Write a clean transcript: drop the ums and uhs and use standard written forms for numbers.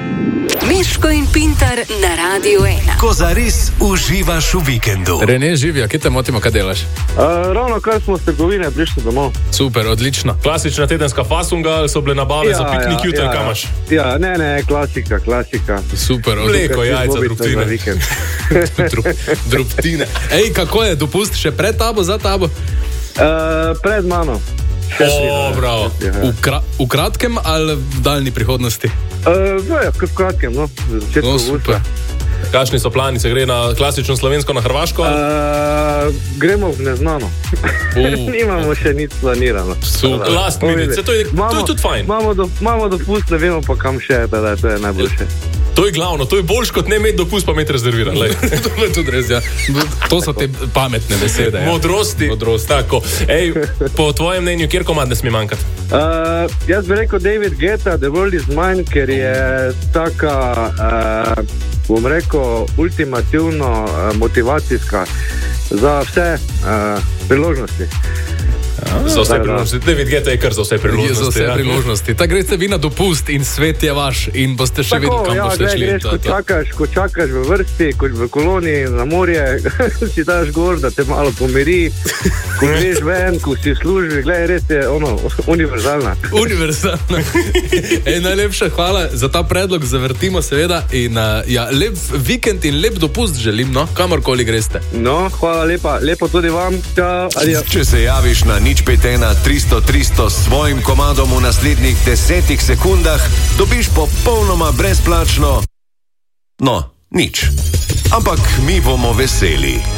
Miško in Pintar na Radiu 1. Ko zares uživaš v vikendu. Rene, živijo, kje te motimo, kaj delaš? Ravno kar smo z trgovine prišli domov. Super, odlično. Klasična tedenska fasunga, ali so bile nabave za piknik jutri, kamaš? Ja, ne, klasika. Super, mleko, jajca, drobtine. Drobtine. Ej, kako je, dopust še pred tabo, za tabo? Pred mano. Bravo. V kratkem ali v daljni prihodnosti? V kratkem, no. Začetku super. Kakšni so plani, se gre na klasično slovensko, na Hrvaško? Gremo v neznano. Nimamo še nič planirano. Super. Last minute, to je tudi fajn. Imamo dopust, ne vemo pa kam še, da to je najboljše. To je glavno, to je boljš kot ne imeti dopust, pa imeti rezerviran. To je tudi res, ja. To so te pametne besede. Ja. Modrosti, tako. Ej, po tvojem mnenju, kjer komad ne sme manjkati? Jaz bi rekel David Guetta, The World Is Mine, ker je taka, bom rekel, ultimativno motivacijska za vse priložnosti. Za vse priložnosti. David Guetta je kar za vse priložnosti. Za vse priložnosti. Ta greste vi na dopust in svet je vaš in boste še videli, kam boste šli. Ko čakaš v vrsti, kot v koloniji na morje, si daš gor, da te malo pomiri, ko greš ven, ko si v službi, gledaj, res je univerzalna. Univerzalna. Najlepša hvala za ta predlog, zavrtimo seveda in lep vikend in lep dopust želim, no, kamorkoli greste. No, hvala lepa, lepo tudi vam. Če se javiš na 051-300-300 s svojim komadom v naslednjih 10 sekundah, dobiš popolnoma brezplačno, no, nič. Ampak mi bomo veseli.